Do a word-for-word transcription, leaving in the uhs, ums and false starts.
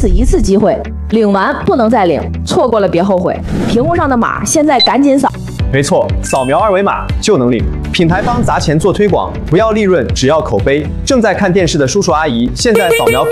此一次机会，领完不能再领，错过了别后悔。屏幕上的码，现在赶紧扫。 没错，扫描二维码就能领。品牌方砸钱做推广，不要利润，只要口碑。正在看电视的叔叔阿姨，现在扫描屏